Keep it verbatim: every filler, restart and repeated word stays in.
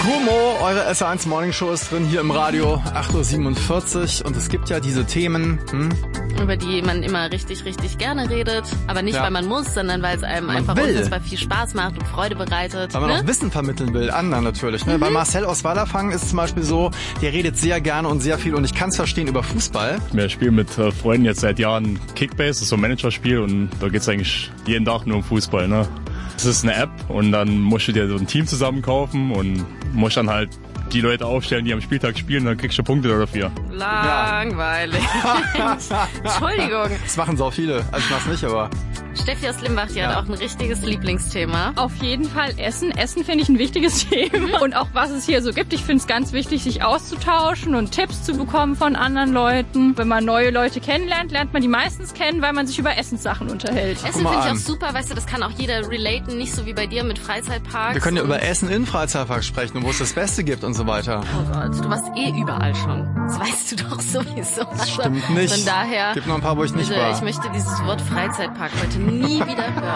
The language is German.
Kumo, eure S R eins Morning Show ist drin, hier im Radio, acht Uhr siebenundvierzig. Und es gibt ja diese Themen, hm? über die man immer richtig, richtig gerne redet. Aber nicht, ja. weil man muss, sondern weil es einem man einfach will. unfassbar viel Spaß macht und Freude bereitet. Weil man ne? auch Wissen vermitteln will, anderen natürlich. Ne? Mhm. Bei Marcel aus Wallerfang ist es zum Beispiel so, der redet sehr gerne und sehr viel und ich kann es verstehen über Fußball. Wir spielen mit äh, Freunden jetzt seit Jahren Kickbase, das ist so ein Managerspiel und da geht es eigentlich jeden Tag nur um Fußball. Ne? Das ist eine App und dann musst du dir so ein Team zusammen kaufen und musst dann halt die Leute aufstellen, die am Spieltag spielen, dann kriegst du Punkte dafür. Langweilig. Entschuldigung. Das machen so viele. Also ich mach's nicht, aber... Steffi aus Limbach, die ja. hat auch ein richtiges Lieblingsthema. Auf jeden Fall Essen. Essen finde ich ein wichtiges Thema. Und auch was es hier so gibt. Ich finde es ganz wichtig, sich auszutauschen und Tipps zu bekommen von anderen Leuten. Wenn man neue Leute kennenlernt, lernt man die meistens kennen, weil man sich über Essenssachen unterhält. Essen finde ich auch super, weißt du, das kann auch jeder relaten, nicht so wie bei dir mit Freizeitparks. Wir können ja über Essen in Freizeitparks sprechen und wo es das Beste gibt und so weiter. Oh Gott, du warst eh überall schon. Das weißt du doch sowieso. Das stimmt nicht. Von daher, gibt noch ein paar, wo ich nicht bitte, war. Ich möchte dieses Wort Freizeitpark heute nie wieder hören.